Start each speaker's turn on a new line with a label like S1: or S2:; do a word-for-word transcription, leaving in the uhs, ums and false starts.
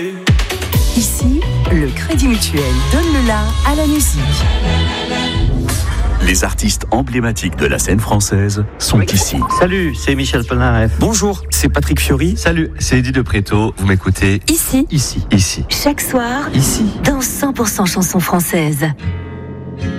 S1: Ici, le Crédit Mutuel donne le la à la musique.
S2: Les artistes emblématiques de la scène française sont ici.
S3: Salut, c'est Michel Polnareff.
S4: Bonjour, c'est Patrick Fiori.
S3: Salut, c'est Eddie de Préto. Vous m'écoutez
S1: Ici,
S3: ici, ici.
S1: chaque soir,
S3: Ici.
S1: dans cent pour cent chansons françaises.